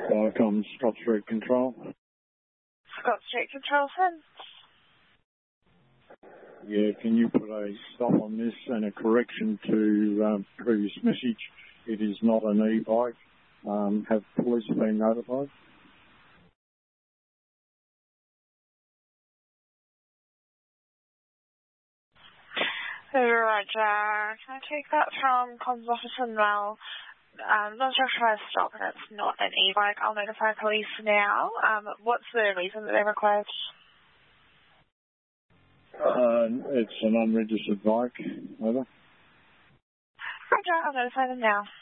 Vicom Scott Street Control. Scott Street Control, Sense. Yeah, can you put a stop on this and a correction to previous message? It is not an e-bike. Have police been notified? Roger. Can I take that from Comms Officer Mel? Not sure if I stop and it's not an e-bike. I'll notify police now. What's the reason that they request? It's an unregistered bike. Over. Roger, I'll notify them now.